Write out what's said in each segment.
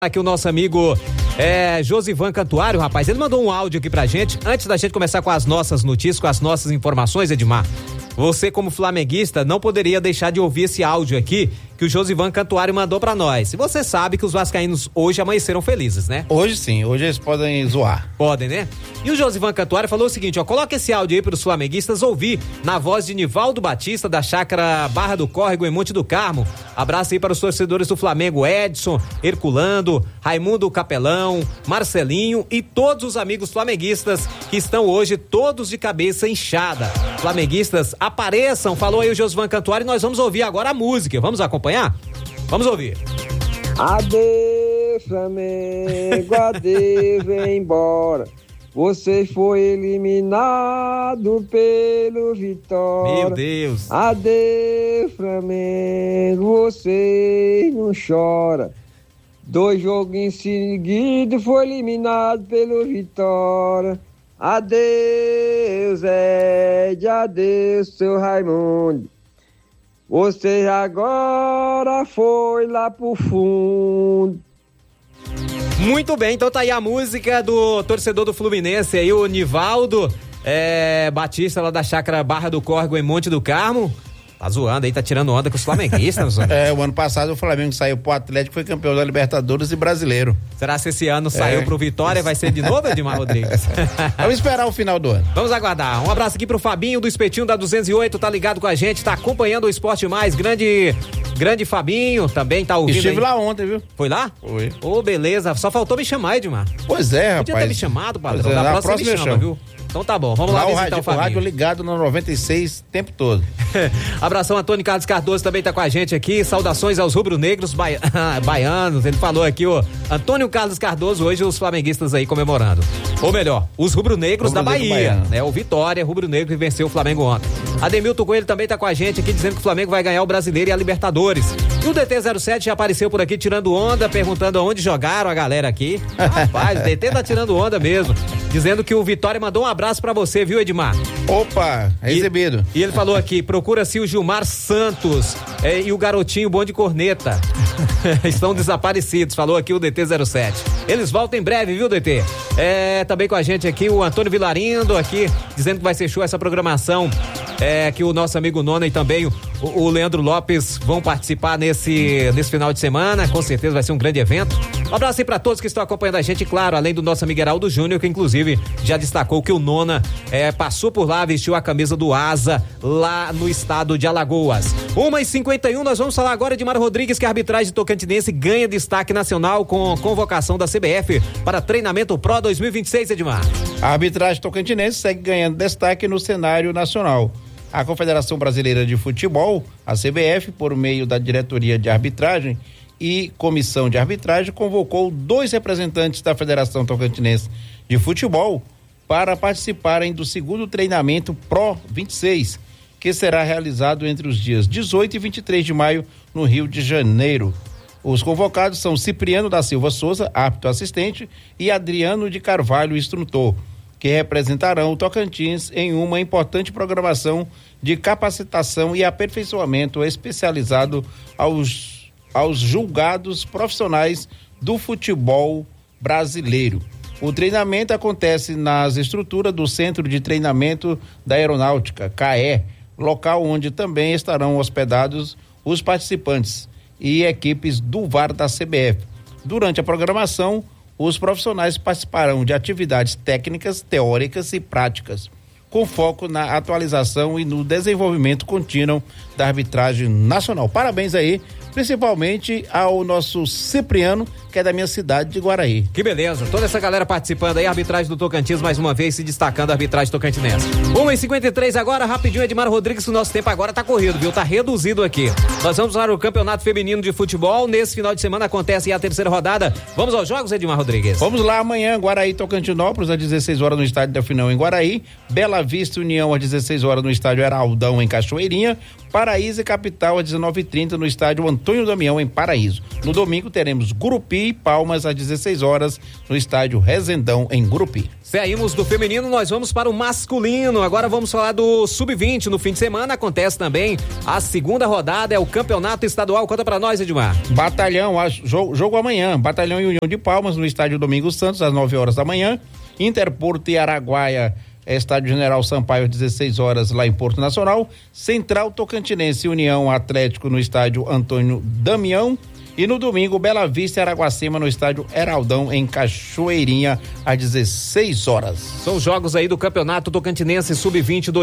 Aqui o nosso amigo Josivan Cantuário, rapaz, ele mandou um áudio aqui pra gente. Antes da gente começar com as nossas notícias, com as nossas informações, Edmar, você como flamenguista não poderia deixar de ouvir esse áudio aqui que o Josivan Cantuário mandou pra nós. E você sabe que os vascaínos hoje amanheceram felizes, né? Hoje sim, hoje eles podem zoar. Podem, né? E o Josivan Cantuário falou o seguinte, coloca esse áudio aí pros flamenguistas ouvir, na voz de Nivaldo Batista, da chácara Barra do Córrego, em Monte do Carmo. Abraço aí para os torcedores do Flamengo, Edson, Herculando, Raimundo Capelão, Marcelinho e todos os amigos flamenguistas que estão hoje todos de cabeça inchada. Flamenguistas, apareçam, falou aí o Josivan Cantuário, e nós vamos ouvir agora a música. Vamos acompanhar? Vamos ouvir. Adeus, Flamengo, adeus, vem embora. Você foi eliminado pelo Vitória. Meu Deus. Adeus, Flamengo, você não chora. 2 jogos em seguida foi eliminado pelo Vitória. Adeus, Ed, adeus, seu Raimundo. Você agora foi lá pro fundo. Muito bem, então tá aí a música do torcedor do Fluminense aí, o Nivaldo Batista, lá da chácara Barra do Córrego, em Monte do Carmo. Tá zoando aí, tá tirando onda com os flamenguistas. O ano passado o Flamengo saiu pro Atlético, foi campeão da Libertadores e Brasileiro. Será que esse ano saiu pro Vitória, vai ser de novo, Edmar Rodrigues? Vamos esperar o final do ano. Vamos aguardar. Um abraço aqui pro Fabinho do Espetinho da 208, tá ligado com a gente, tá acompanhando o Esporte Mais, grande Fabinho, também tá ouvindo. Estive aí. lá ontem, viu? Foi lá? Foi. Beleza, só faltou me chamar, Edmar. Pois é, rapaz. Podia ter me chamado, padrão. Pois é, da próxima me chama, viu? Então tá bom, vamos lá visitar o Fabinho. O rádio ligado no 96 o tempo todo. Abração, Antônio Carlos Cardoso também tá com a gente aqui, saudações aos rubro-negros baianos, ele falou aqui, Antônio Carlos Cardoso, hoje os flamenguistas aí comemorando. Ou melhor, os rubro-negros da Bahia, né? O Vitória, rubro-negro que venceu o Flamengo ontem. Ademilton Coelho também tá com a gente aqui, dizendo que o Flamengo vai ganhar o Brasileiro e a Libertadores. E o DT07 já apareceu por aqui tirando onda, perguntando aonde jogaram a galera aqui. Rapaz, o DT tá tirando onda mesmo, dizendo que o Vitória mandou um abraço pra você, viu, Edmar? Opa, recebido. E ele falou aqui, procura-se o Gilmar Santos e o garotinho bom de corneta. Estão desaparecidos, falou aqui o DT07. Eles voltam em breve, viu, DT? Também com a gente aqui o Antônio Vilarindo, aqui, dizendo que vai ser show essa programação, que o nosso amigo Nona e também o Leandro Lopes vão participar nesse final de semana, com certeza vai ser um grande evento. Um abraço aí pra todos que estão acompanhando a gente, claro, além do nosso amigo Heraldo Júnior, que inclusive já destacou que o Nona passou por lá, vestiu a camisa do Asa, lá no estado de Alagoas. 1h51, nós vamos falar agora de Mário Rodrigues, que a arbitragem tocantinense ganha destaque nacional com convocação da CBF para treinamento Pro 2026, Edmar. A arbitragem tocantinense segue ganhando destaque no cenário nacional. A Confederação Brasileira de Futebol, a CBF, por meio da Diretoria de Arbitragem e Comissão de Arbitragem, convocou 2 representantes da Federação Tocantinense de Futebol para participarem do segundo treinamento Pro 26, que será realizado entre os dias 18 e 23 de maio no Rio de Janeiro. Os convocados são Cipriano da Silva Souza, árbitro assistente, e Adriano de Carvalho, instrutor, que representarão o Tocantins em uma importante programação de capacitação e aperfeiçoamento especializado aos julgados profissionais do futebol brasileiro. O treinamento acontece nas estruturas do Centro de Treinamento da Aeronáutica, CAE, local onde também estarão hospedados os participantes e equipes do VAR da CBF. Durante a programação, os profissionais participarão de atividades técnicas, teóricas e práticas, com foco na atualização e no desenvolvimento contínuo da arbitragem nacional. Parabéns aí, principalmente ao nosso Cipriano, que é da minha cidade de Guaraí. Que beleza, toda essa galera participando aí, a arbitragem do Tocantins mais uma vez se destacando a arbitragem tocantinense. 1h53 agora, rapidinho, Edmar Rodrigues, o nosso tempo agora tá corrido, viu? Tá reduzido aqui. Nós vamos para o Campeonato Feminino de Futebol, nesse final de semana acontece a 3ª rodada. Vamos aos jogos, Edmar Rodrigues? Vamos lá, amanhã, Guaraí Tocantinópolis, às 16 horas no estádio Delfinão em Guaraí, Bela Vista União às 16 horas no estádio Heraldão em Cachoeirinha, Paraíso e Capital às 19h30 no estádio Antônio Damião, em Paraíso. No domingo teremos Gurupi e Palmas às 16 horas no estádio Rezendão, em Gurupi. Saímos do feminino, nós vamos para o masculino. Agora vamos falar do Sub-20. No fim de semana acontece também a segunda rodada, é o campeonato estadual. Conta pra nós, Edmar. Batalhão, jogo amanhã. Batalhão e União de Palmas no estádio Domingos Santos às 9 horas da manhã. Interporto e Araguaia, estádio General Sampaio às 16 horas lá em Porto Nacional. Central Tocantinense e União Atlético no estádio Antônio Damião. E no domingo, Bela Vista e Araguacema no estádio Heraldão, em Cachoeirinha, às 16 horas. São os jogos aí do Campeonato Tocantinense Sub-20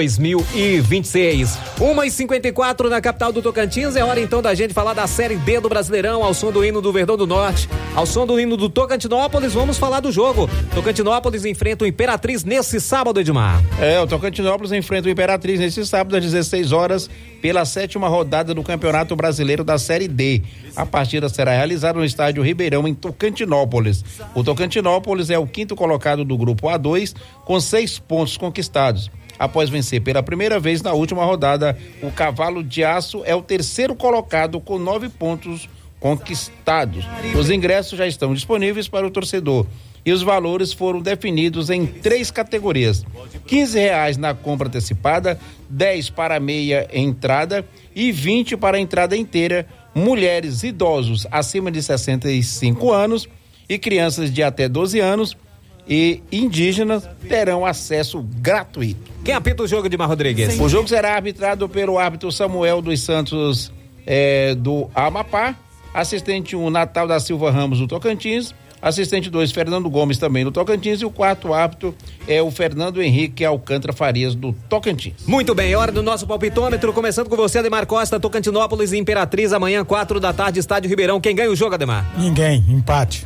2026. 1h54 na capital do Tocantins. É hora então da gente falar da Série D do Brasileirão, ao som do hino do Verdão do Norte, ao som do hino do Tocantinópolis. Vamos falar do jogo. Tocantinópolis enfrenta o Imperatriz nesse sábado, Edmar. O Tocantinópolis enfrenta o Imperatriz nesse sábado às 16 horas pela 7ª rodada do Campeonato Brasileiro da Série D. A partida será realizada no estádio Ribeirão, em Tocantinópolis. O Tocantinópolis é o 5º colocado do grupo A2, com 6 pontos conquistados. Após vencer pela primeira vez na última rodada, o Cavalo de Aço é o 3º colocado com 9 pontos conquistados. Os ingressos já estão disponíveis para o torcedor e os valores foram definidos em 3 categorias: R$15 na compra antecipada, 10 para meia entrada e 20 para a entrada inteira. Mulheres, idosos acima de 65 anos e crianças de até 12 anos e indígenas terão acesso gratuito. Quem apita o jogo, Edmar Rodrigues? O jogo será arbitrado pelo árbitro Samuel dos Santos do Amapá, assistente 1 Natal da Silva Ramos do Tocantins, assistente 2 Fernando Gomes também do Tocantins, e o 4º árbitro é o Fernando Henrique Alcântara Farias do Tocantins. Muito bem, hora do nosso palpitômetro, começando com você, Ademar Costa. Tocantinópolis e Imperatriz amanhã 4 da tarde, estádio Ribeirão. Quem ganha o jogo, Ademar? Ninguém, empate.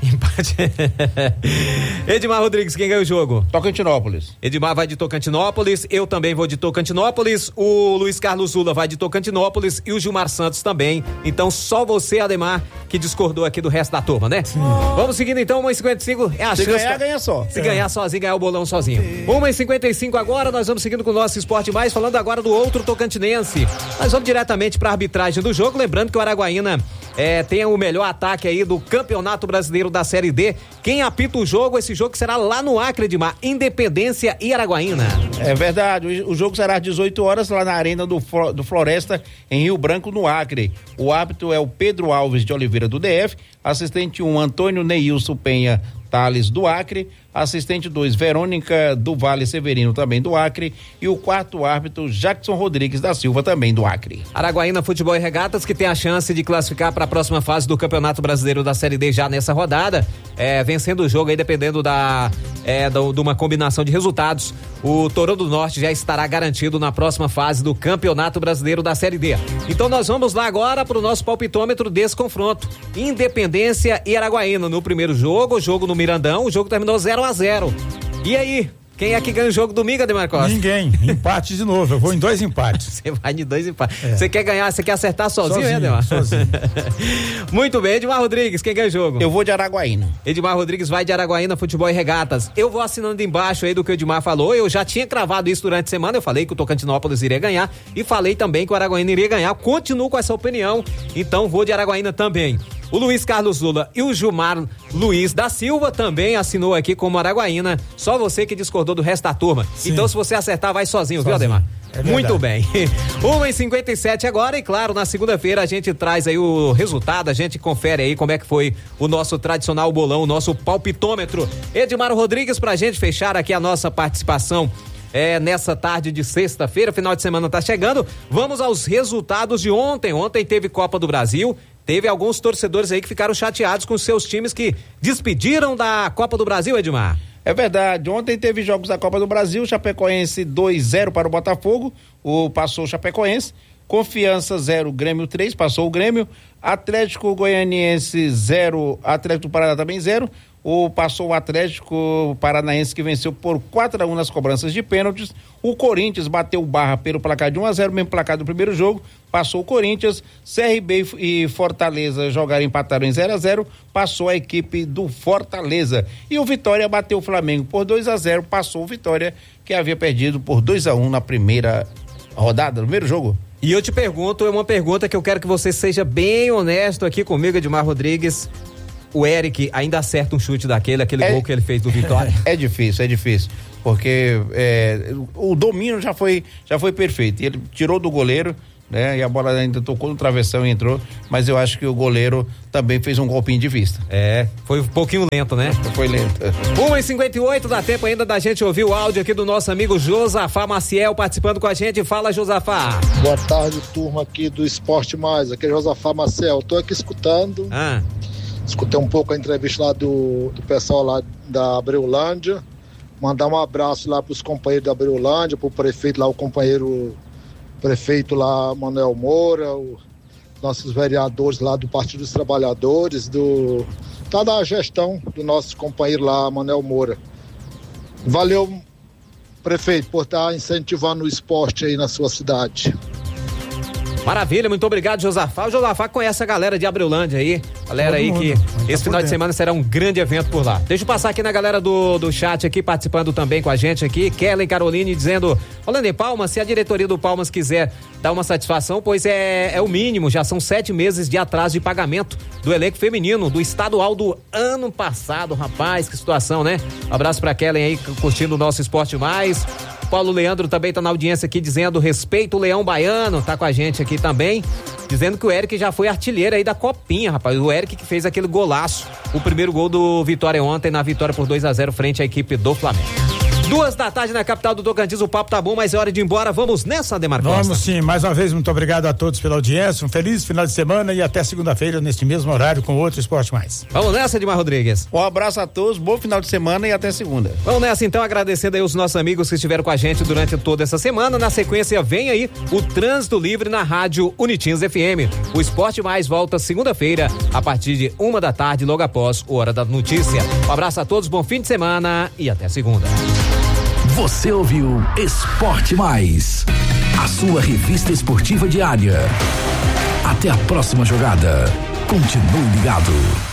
Edmar Rodrigues, quem ganha o jogo? Tocantinópolis. Edmar vai de Tocantinópolis, eu também vou de Tocantinópolis, o Luiz Carlos Zula vai de Tocantinópolis e o Gilmar Santos também. Então só você, Ademar, que discordou aqui do resto da turma, né? Sim. Vamos seguindo então, 1h55 é a chance. Se ganhar, ganha só. Se ganhar sozinho, ganhar o bolão sozinho. 1h55 agora, nós vamos seguindo com o nosso Esporte Mais, falando agora do outro tocantinense. Nós vamos diretamente para a arbitragem do jogo, lembrando que o Araguaína tem o melhor ataque aí do Campeonato Brasileiro da Série D. Quem apita o jogo, esse jogo será lá no Acre, Edmar, Independência e Araguaína. É verdade, o jogo será às 18 horas lá na Arena do Floresta, em Rio Branco, no Acre. O árbitro é o Pedro Alves de Oliveira do DF, assistente 1 Antônio Neilson Penha Tales do Acre, assistente 2 Verônica do Vale Severino também do Acre e o 4º árbitro Jackson Rodrigues da Silva também do Acre. Araguaína Futebol e Regatas, que tem a chance de classificar para a próxima fase do Campeonato Brasileiro da Série D já nessa rodada, vencendo o jogo aí dependendo de uma combinação de resultados, o Torão do Norte já estará garantido na próxima fase do Campeonato Brasileiro da Série D. Então nós vamos lá agora para o nosso palpitômetro desse confronto. Independência e Araguaína no primeiro jogo, o jogo no Mirandão, o jogo terminou 0-0. E aí? Quem é que ganha o jogo domingo, Ademar Costa? Ninguém, empate de novo, eu vou em 2 empates. Você vai de 2 empates. Você quer ganhar, você quer acertar sozinho, né, Ademar? Sozinho. Muito bem, Edmar Rodrigues, quem ganha o jogo? Eu vou de Araguaína. Edmar Rodrigues vai de Araguaína Futebol e Regatas. Eu vou assinando embaixo aí do que o Edmar falou, eu já tinha cravado isso durante a semana, eu falei que o Tocantinópolis iria ganhar e falei também que o Araguaína iria ganhar, continuo com essa opinião, então vou de Araguaína também. O Luiz Carlos Zula e o Gilmar Luiz da Silva também assinou aqui como Araguaína. Só você que discordou do resto da turma. Sim. Então, se você acertar, vai sozinho, viu, Ademar? Muito bem. 1h57 agora e, claro, na segunda-feira a gente traz aí o resultado, a gente confere aí como é que foi o nosso tradicional bolão, o nosso palpitômetro. Edmar Rodrigues, pra gente fechar aqui a nossa participação nessa tarde de sexta-feira, final de semana tá chegando. Vamos aos resultados de ontem. Ontem teve Copa do Brasil. Teve alguns torcedores aí que ficaram chateados com seus times que despediram da Copa do Brasil, Edmar. É verdade, ontem teve jogos da Copa do Brasil, Chapecoense 2-0 para o Botafogo, passou o Chapecoense, Confiança 0, Grêmio 3, passou o Grêmio, Atlético Goianiense 0, Atlético do Paraná também 0, passou o Atlético Paranaense, que venceu por 4-1 nas cobranças de pênaltis. O Corinthians bateu o Barra pelo placar de 1-0, mesmo placar do primeiro jogo, passou o Corinthians. CRB e Fortaleza empataram em 0-0, passou a equipe do Fortaleza. E o Vitória bateu o Flamengo por 2-0, passou o Vitória, que havia perdido por 2-1 na primeira rodada, no primeiro jogo. E eu te pergunto, é uma pergunta que eu quero que você seja bem honesto aqui comigo, Edmar Rodrigues. O Eric ainda acerta um chute aquele gol que ele fez do Vitória? É difícil, porque o domínio já foi perfeito. Ele tirou do goleiro, né? E a bola ainda tocou no travessão e entrou, mas eu acho que o goleiro também fez um golpinho de vista. Foi um pouquinho lento, né? Foi lento. 1h58, dá tempo ainda da gente ouvir o áudio aqui do nosso amigo Josafá Maciel participando com a gente. Fala, Josafá. Boa tarde, turma aqui do Esporte Mais, aqui é Josafá Maciel, tô aqui escutando. Escutei um pouco a entrevista lá do pessoal lá da Abreulândia, mandar um abraço lá pros companheiros da Abreulândia, pro prefeito lá, prefeito lá, Manuel Moura, os nossos vereadores lá do Partido dos Trabalhadores, da gestão do nosso companheiro lá, Manuel Moura. Valeu, prefeito, por estar incentivando o esporte aí na sua cidade. Maravilha, muito obrigado, Josafá. O Josafá conhece a galera de Abreulândia aí. Galera aí que esse final de semana será um grande evento por lá. Deixa eu passar aqui na galera do chat aqui, participando também com a gente aqui. Kellen Caroline dizendo, falando em Palmas, se a diretoria do Palmas quiser dar uma satisfação, pois é o mínimo, já são 7 meses de atraso de pagamento do elenco feminino, do estadual do ano passado. Rapaz, que situação, né? Um abraço pra Kellen aí, curtindo o nosso Esporte Mais. Paulo Leandro também tá na audiência aqui dizendo respeito o Leão Baiano, tá com a gente aqui também, dizendo que o Eric já foi artilheiro aí da Copinha, rapaz. O Eric que fez aquele golaço, o primeiro gol do Vitória ontem, na vitória por 2-0 frente à equipe do Flamengo. 14h na capital do Tocantins, o papo tá bom, mas é hora de ir embora. Vamos nessa, Ademar Costa? Vamos sim, mais uma vez, muito obrigado a todos pela audiência, um feliz final de semana e até segunda-feira neste mesmo horário com outro Esporte Mais. Vamos nessa, Edmar Rodrigues. Um abraço a todos, bom final de semana e até segunda. Vamos nessa então, agradecendo aí os nossos amigos que estiveram com a gente durante toda essa semana. Na sequência vem aí o Trânsito Livre na Rádio Unitins FM. O Esporte Mais volta segunda-feira a partir de 1h, logo após o Hora da Notícia. Um abraço a todos, bom fim de semana e até segunda. Você ouviu Esporte Mais, a sua revista esportiva diária. Até a próxima jogada. Continue ligado.